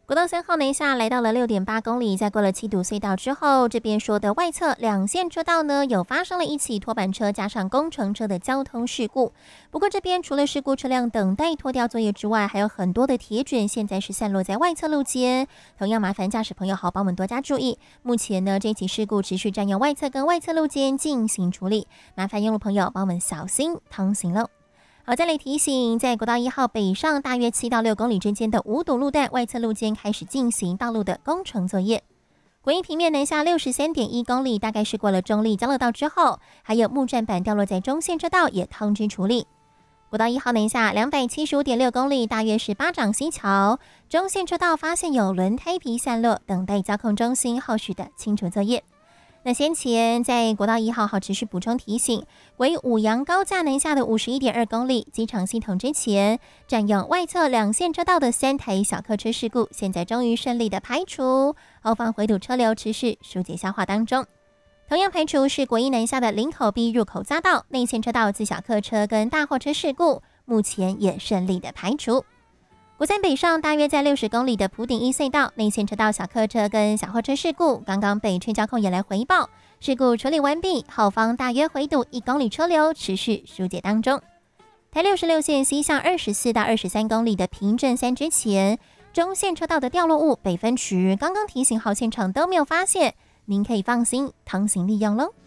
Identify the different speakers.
Speaker 1: 国道3号南下来到了6.8公里，在过了七堵隧道之后，这边说的外侧两线车道呢，有发生了一起拖板车加上工程车的交通事故。不过这边除了事故车辆等待拖吊作业之外，还有很多的铁卷现在是散落在外侧路肩，同样麻烦驾驶朋友好帮我们多加注意。目前呢，这起事故持续占用外侧跟外侧路肩进行处理，麻烦用路朋友帮我们小心通行喽。好，再来提醒，在国道1号北上大约7到6公里之间的五堵路段外侧路肩开始进行道路的工程作业。国一平面南下63.1公里，大概是过了中立交流道之后，还有木栈板掉落在中线车道也通知处理。国道1号南下275.6公里，大约是八掌溪桥中线车道发现有轮胎皮散落，等待交控中心后续的清除作业。那先前在国道1号持续补充提醒，为五杨高架南下的51.2公里机场系统之前占用外侧两线车道的3台小客车事故，现在终于顺利的排除，后方回堵车流持续疏解消化当中。同样排除是国一南下的林口 B 入口匝道内线车道自小客车跟大货车事故，目前也顺利的排除。国三北上大约在60公里的埔顶一隧道内线车道小客车跟小货车事故，刚刚北区交控也来回报，事故处理完毕，后方大约回堵1公里车流持续疏解当中。台66线西向24到23公里的平镇3之前，中线车道的掉落物北分区刚刚提醒好现场都没有发现，您可以放心通行利用喽。